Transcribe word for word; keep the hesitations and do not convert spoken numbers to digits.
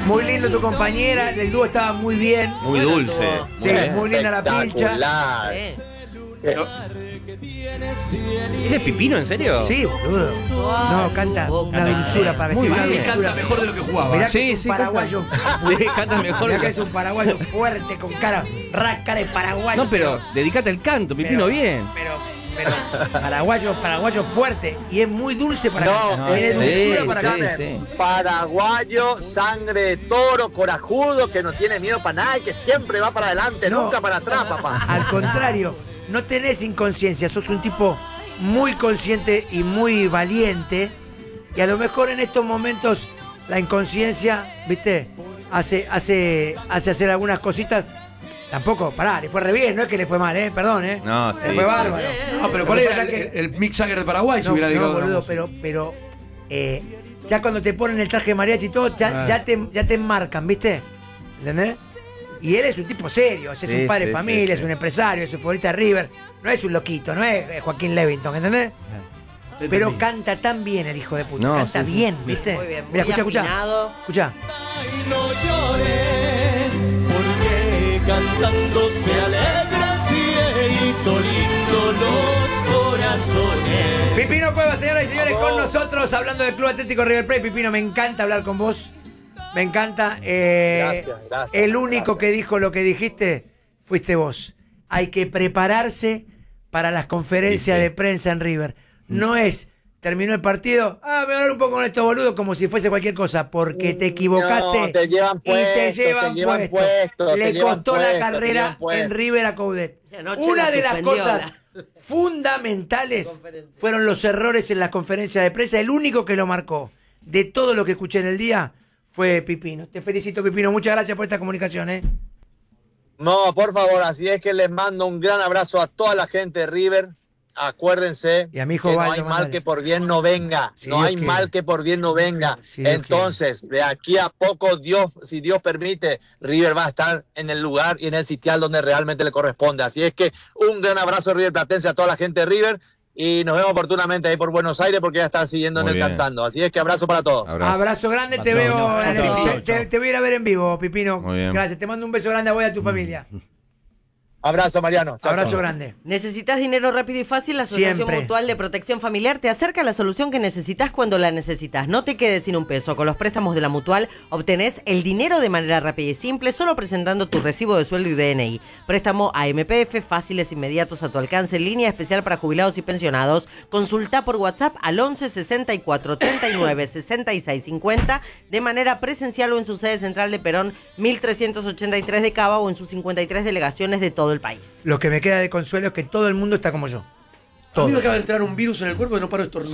Muy lindo tu compañera, el dúo estaba muy bien. Muy dulce. Sí, muy linda la pincha. Sí. ¿Ese es Pipino, en serio? Sí, boludo. No, canta una dulzura para Muy que bien. una Canta dulzura. mejor de lo que jugaba. Mirá ¿eh? que Sí, es un sí, paraguayo. Sí, canta mejor. Mirá que es un paraguayo fuerte, con cara, rasca de paraguayo. No, pero dedícate al canto, Pipino, pero- bien. Pero, pero, paraguayo, paraguayo fuerte. Y es muy dulce para No, cantar. Tiene sí, dulzura para sí, cantar. sí. Paraguayo, sangre de toro, corajudo, que no tiene miedo para nada y que siempre va para adelante, No. nunca para atrás, papá. Al contrario, no tenés inconsciencia, sos un tipo muy consciente y muy valiente. Y a lo mejor en estos momentos la inconsciencia, ¿viste? Hace, hace, hace hacer algunas cositas. Tampoco, pará, le fue re bien, no es que le fue mal, ¿eh? Perdón, ¿eh? No, sí, Le fue sí. bárbaro. No, pero Lo ¿cuál que era pasa el, es que- el Mick Jagger de Paraguay? Se No, hubiera no, dedicado a la boludo, música. pero, pero eh, ya cuando te ponen el traje de mariachi y todo, ya, Ah. ya, te, ya te enmarcan, ¿viste? ¿Entendés? Y él es un tipo serio, es Sí, un padre sí, de familia, sí, es sí. un empresario, es un futbolista de River, no es un loquito, no es eh, Joaquín Levington, ¿entendés? Te Pero entendí. canta tan bien el hijo de puta, No, canta sí, sí. bien, ¿viste? Muy bien, muy Mira, escucha, escucha. afinado. Escucha. Ay, no llores, porque cantando se alegra el cielito lindo los corazones. Pipino Cueva, señoras y señores, con nosotros hablando del Club Atlético River Plate. Pipino, me encanta hablar con vos. Me encanta. eh, Gracias, gracias, El único gracias. que dijo lo que dijiste fuiste vos. Hay que prepararse para las conferencias Sí, sí. de prensa en River. No es, terminó el partido, ah, me voy a hablar un poco con estos boludos como si fuese cualquier cosa, porque te equivocaste No, te llevan y te puesto, llevan, te llevan puesto. puesto, Le te llevan costó puesto, la te carrera llevan puesto. en River a Coudet. Y anoche Una la de las suspendió cosas fundamentales fueron los errores en las conferencias de prensa. El único que lo marcó de todo lo que escuché en el día fue Pipino. Te felicito, Pipino. Muchas gracias por esta comunicación, ¿eh? No, por favor, así es que les mando un gran abrazo a toda la gente de River. Acuérdense Y a mi hijo que no Valdo, hay mal mandale. que por bien no venga. Si no Dios hay quiere. mal que por bien no venga. Si Dios Entonces, de aquí a poco, Dios, si Dios permite, River va a estar en el lugar y en el sitial donde realmente le corresponde. Así es que un gran abrazo River Platense a toda la gente de River y nos vemos oportunamente ahí por Buenos Aires porque ya está siguiendo Muy en el bien. cantando. Así es que abrazo para todos. Abrazo. Abrazo grande, te Chao, veo. chao, en el- chao, te, chao. te- te voy a ir a ver en vivo, Pipino. Muy bien. Gracias. Te mando un beso grande a vos y a tu familia. Abrazo, Mariano. Chao, Abrazo chao. grande. ¿Necesitas dinero rápido y fácil? La Asociación Siempre. Mutual de Protección Familiar te acerca a la solución que necesitas cuando la necesitas. No te quedes sin un peso. Con los préstamos de la Mutual obtenés el dinero de manera rápida y simple solo presentando tu recibo de sueldo y D N I. Préstamo a M P F, fáciles, inmediatos, a tu alcance, línea especial para jubilados y pensionados. Consulta por WhatsApp al once sesenta y cuatro treinta y nueve sesenta y seis cincuenta de manera presencial o en su sede central de Perón mil trescientos ochenta y tres de Cava o en sus cincuenta y tres delegaciones de todo el país. Lo que me queda de consuelo es que todo el mundo está como yo. A mí Todos. me acaba de entrar un virus en el cuerpo y no paro de estornudar.